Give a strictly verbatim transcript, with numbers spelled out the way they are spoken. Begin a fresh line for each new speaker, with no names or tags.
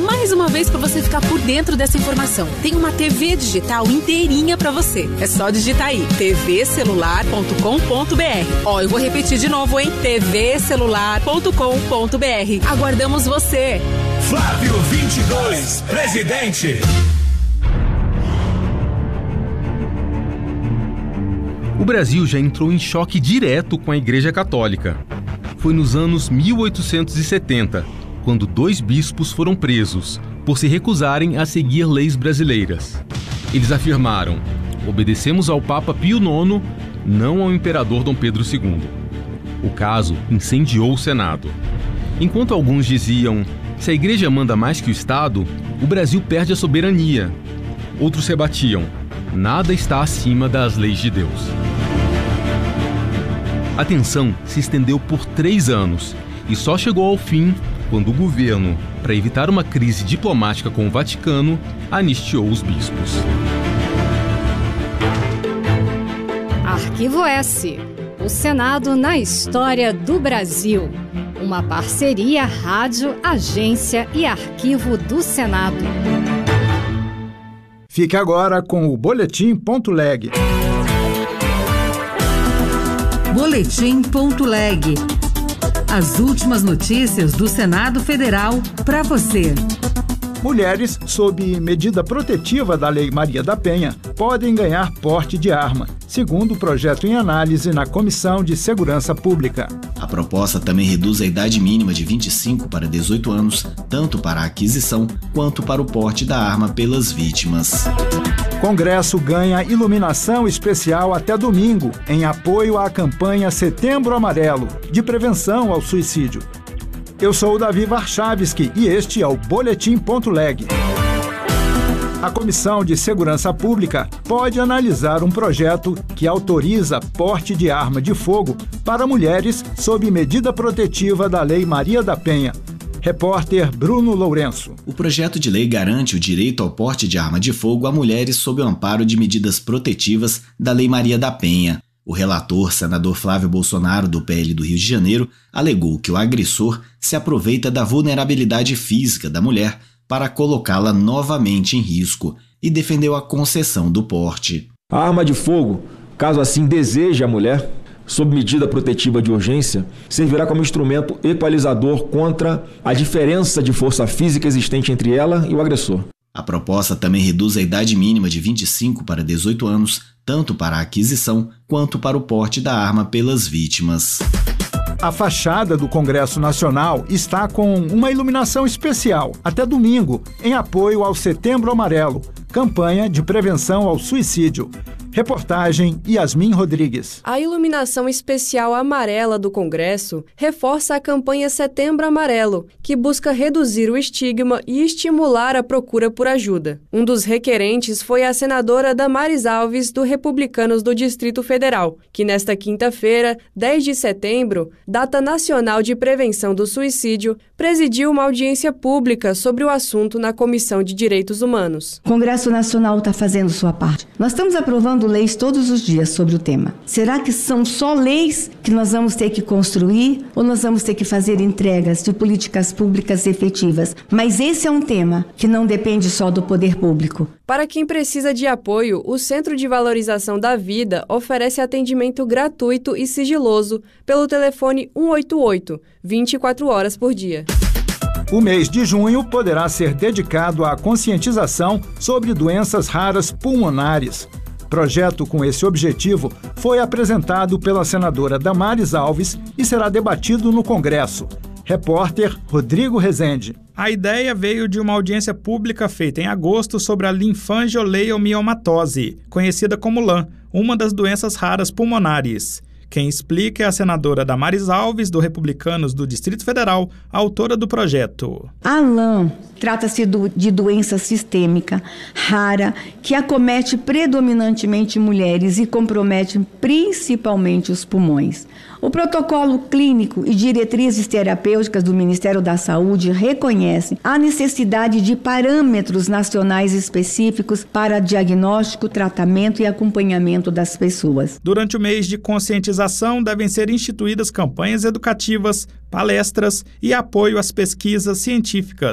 mais uma vez para você ficar por dentro dessa informação. Tem uma T V digital inteirinha para você. É só digitar aí, t v celular ponto com ponto b r. Ó, eu vou repetir de novo, hein? t v celular ponto com ponto b r. Aguardamos você.
Flávio vinte e dois, presidente.
O Brasil já entrou em choque direto com a Igreja Católica. Foi nos anos mil oitocentos e setenta, quando dois bispos foram presos por se recusarem a seguir leis brasileiras. Eles afirmaram: obedecemos ao Papa Pio nono, não ao imperador Dom Pedro segundo. O caso incendiou o Senado. Enquanto alguns diziam: se a Igreja manda mais que o Estado, o Brasil perde a soberania. Outros rebatiam: nada está acima das leis de Deus. A tensão se estendeu por três anos e só chegou ao fim quando o governo, para evitar uma crise diplomática com o Vaticano, anistiou os bispos.
Arquivo S. O Senado na história do Brasil. Uma parceria Rádio, Agência e Arquivo do Senado.
Fique agora com o Boletim.leg.
Boletim.leg. As últimas notícias do Senado Federal para você.
Mulheres sob medida protetiva da Lei Maria da Penha podem ganhar porte de arma, segundo o projeto em análise na Comissão de Segurança Pública.
A proposta também reduz a idade mínima de vinte e cinco para dezoito anos, tanto para a aquisição quanto para o porte da arma pelas vítimas.
Congresso ganha iluminação especial até domingo, em apoio à campanha Setembro Amarelo, de prevenção ao suicídio. Eu sou o Davi Warchavski e este é o Boletim.leg. A Comissão de Segurança Pública pode analisar um projeto que autoriza porte de arma de fogo para mulheres sob medida protetiva da Lei Maria da Penha. Repórter Bruno Lourenço.
O projeto de lei garante o direito ao porte de arma de fogo a mulheres sob o amparo de medidas protetivas da Lei Maria da Penha. O relator, senador Flávio Bolsonaro, do P L do Rio de Janeiro, alegou que o agressor se aproveita da vulnerabilidade física da mulher para colocá-la novamente em risco e defendeu a concessão do porte.
A arma de fogo, caso assim deseje a mulher, sob medida protetiva de urgência, servirá como instrumento equalizador contra a diferença de força física existente entre ela e o agressor.
A proposta também reduz a idade mínima de vinte e cinco para dezoito anos, tanto para a aquisição quanto para o porte da arma pelas vítimas.
A fachada do Congresso Nacional está com uma iluminação especial até domingo, em apoio ao Setembro Amarelo, campanha de prevenção ao suicídio. Reportagem Yasmin Rodrigues.
A iluminação especial amarela do Congresso reforça a campanha Setembro Amarelo, que busca reduzir o estigma e estimular a procura por ajuda. Um dos requerentes foi a senadora Damares Alves, do Republicanos do Distrito Federal, que nesta quinta-feira, dez de setembro, data nacional de prevenção do suicídio, presidiu uma audiência pública sobre o assunto na Comissão de Direitos Humanos.
O Congresso Nacional está fazendo sua parte. Nós estamos aprovando leis todos os dias sobre o tema. Será que são só leis que nós vamos ter que construir ou nós vamos ter que fazer entregas de políticas públicas efetivas? Mas esse é um tema que não depende só do poder público.
Para quem precisa de apoio, o Centro de Valorização da Vida oferece atendimento gratuito e sigiloso pelo telefone um oito oito, vinte e quatro horas por dia.
O mês de junho poderá ser dedicado à conscientização sobre doenças raras pulmonares. Projeto com esse objetivo foi apresentado pela senadora Damares Alves e será debatido no Congresso. Repórter Rodrigo Rezende.
A ideia veio de uma audiência pública feita em agosto sobre a linfangioleumioma-matose, conhecida como L A M, uma das doenças raras pulmonares. Quem explica é a senadora Damares Alves, do Republicanos do Distrito Federal, autora do projeto.
A L A M trata-se do, de doença sistêmica, rara, que acomete predominantemente mulheres e compromete principalmente os pulmões. O protocolo clínico e diretrizes terapêuticas do Ministério da Saúde reconhecem a necessidade de parâmetros nacionais específicos para diagnóstico, tratamento e acompanhamento das pessoas.
Durante o mês de conscientização, devem ser instituídas campanhas educativas, palestras e apoio às pesquisas científicas.